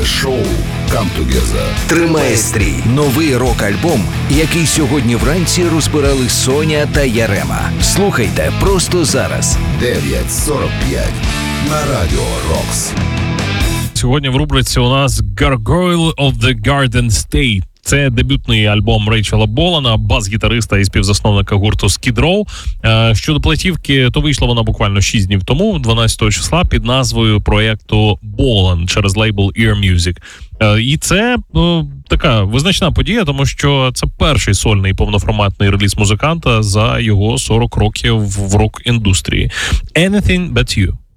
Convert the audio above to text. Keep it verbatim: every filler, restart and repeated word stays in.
шоу Come Together «Тримає стрій» – новий рок-альбом, який сьогодні вранці розбирали Соня та Ярема. Слухайте просто зараз. дев'ять сорок п'ять на Радіо Рокс. Сьогодні в рубриці у нас «Gargoyle of the Garden State». Це дебютний альбом Рейчела Болана, бас-гітариста і співзасновника гурту Skid Row. Щодо платівки, то вийшла вона буквально шість днів тому, дванадцятого числа, під назвою проєкту Болан через лейбл Ear Music. І це ну, така визначна подія, тому що це перший сольний повноформатний реліз музиканта за його сорок років в рок-індустрії. Anything But You.